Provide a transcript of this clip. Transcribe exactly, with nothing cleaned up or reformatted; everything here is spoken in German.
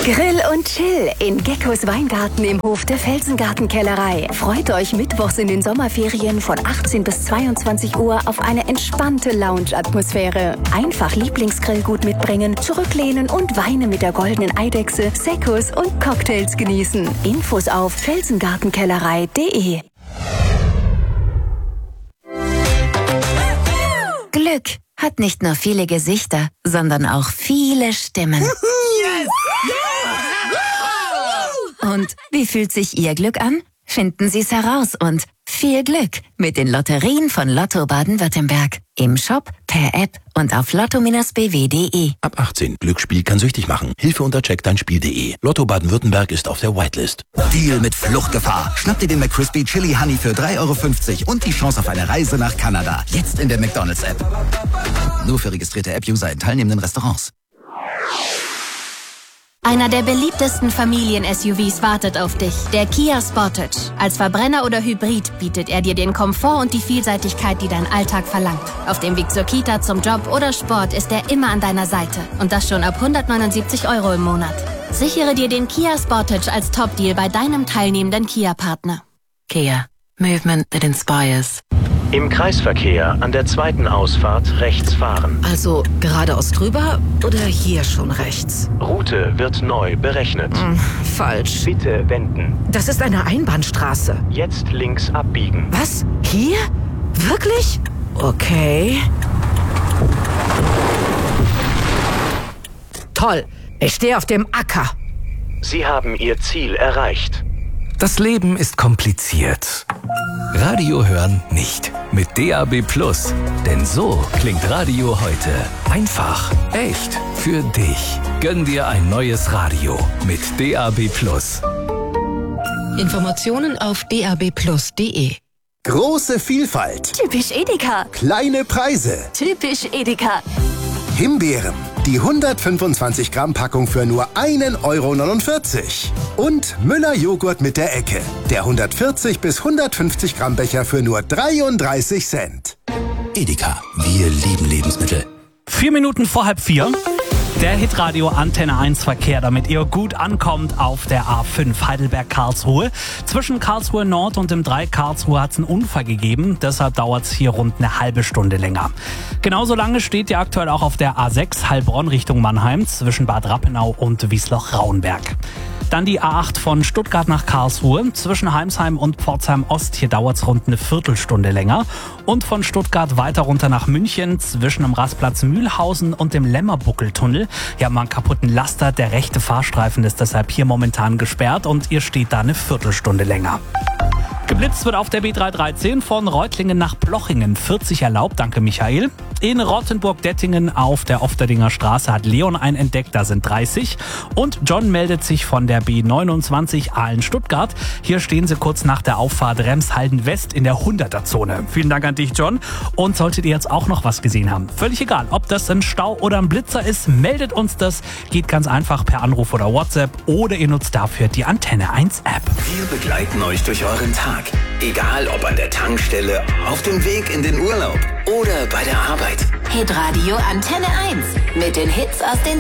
Grill und Chill in Geckos Weingarten im Hof der Felsengartenkellerei. Freut euch mittwochs in den Sommerferien von achtzehn bis zweiundzwanzig Uhr auf eine entspannte Lounge-Atmosphäre. Einfach Lieblingsgrillgut mitbringen, zurücklehnen und Weine mit der goldenen Eidechse, Seccos und Cocktails genießen. Infos auf felsengartenkellerei punkt de. Glück hat nicht nur viele Gesichter, sondern auch viele Stimmen. Und wie fühlt sich Ihr Glück an? Finden Sie es heraus und viel Glück mit den Lotterien von Lotto Baden-Württemberg. Im Shop, per App und auf lotto Bindestrich b w punkt de. Ab achtzehn. Glücksspiel kann süchtig machen. Hilfe unter check dein spiel punkt de. Lotto Baden-Württemberg ist auf der Whitelist. Deal mit Fluchtgefahr. Schnapp dir den McCrispy Chili Honey für drei Euro fünfzig und die Chance auf eine Reise nach Kanada. Jetzt in der McDonald's-App. Nur für registrierte App-User in teilnehmenden Restaurants. Einer der beliebtesten Familien-S U Vs wartet auf dich, der Kia Sportage. Als Verbrenner oder Hybrid bietet er dir den Komfort und die Vielseitigkeit, die dein Alltag verlangt. Auf dem Weg zur Kita, zum Job oder Sport ist er immer an deiner Seite. Und das schon ab hundertneunundsiebzig Euro im Monat. Sichere dir den Kia Sportage als Top-Deal bei deinem teilnehmenden Kia-Partner. Kia. Movement that inspires. Im Kreisverkehr an der zweiten Ausfahrt rechts fahren. Also geradeaus drüber oder hier schon rechts? Route wird neu berechnet. Hm, falsch. Bitte wenden. Das ist eine Einbahnstraße. Jetzt links abbiegen. Was? Hier? Wirklich? Okay. Toll. Ich stehe auf dem Acker. Sie haben Ihr Ziel erreicht. Das Leben ist kompliziert. Radio hören nicht. Mit D A B Plus. Denn so klingt Radio heute. Einfach, echt, für dich. Gönn dir ein neues Radio mit D A B Plus. Informationen auf d a b plus punkt de. Große Vielfalt. Typisch Edeka. Kleine Preise. Typisch Edeka. Himbeeren. Die hundertfünfundzwanzig Gramm Packung für nur ein Euro neunundvierzig. Und Müller Joghurt mit der Ecke. Der hundertvierzig bis hundertfünfzig Gramm Becher für nur dreiunddreißig Cent. Edeka. Wir lieben Lebensmittel. Vier Minuten vor halb vier. Der Hitradio Antenne eins Verkehr, damit ihr gut ankommt auf der A fünf Heidelberg-Karlsruhe. Zwischen Karlsruhe Nord und dem Dreieck Karlsruhe hat es einen Unfall gegeben. Deshalb dauert es hier rund eine halbe Stunde länger. Genauso lange steht ihr aktuell auch auf der A sechs Heilbronn Richtung Mannheim zwischen Bad Rappenau und Wiesloch-Rauenberg. Dann die A acht von Stuttgart nach Karlsruhe. Zwischen Heimsheim und Pforzheim Ost, hier dauert es rund eine Viertelstunde länger. Und von Stuttgart weiter runter nach München zwischen dem Rastplatz Mühlhausen und dem Lämmerbuckeltunnel. Hier haben wir einen kaputten Laster. Der rechte Fahrstreifen ist deshalb hier momentan gesperrt und ihr steht da eine Viertelstunde länger. Geblitzt wird auf der B dreihundertdreizehn von Reutlingen nach Plochingen. vierzig erlaubt, danke Michael. In Rottenburg-Dettingen auf der Ofterdinger Straße hat Leon einen entdeckt, da sind dreißig. Und John meldet sich von der B neunundzwanzig Aalen-Stuttgart. Hier stehen sie kurz nach der Auffahrt Remshalden-West in der hunderter-Zone. Vielen Dank an dich, John. Und solltet ihr jetzt auch noch was gesehen haben, völlig egal, ob das ein Stau oder ein Blitzer ist, meldet uns das. Geht ganz einfach per Anruf oder WhatsApp oder ihr nutzt dafür die Antenne eins App. Wir begleiten euch durch euren Tag. Egal ob an der Tankstelle, auf dem Weg in den Urlaub oder bei der Arbeit. Hitradio Antenne eins mit den Hits aus den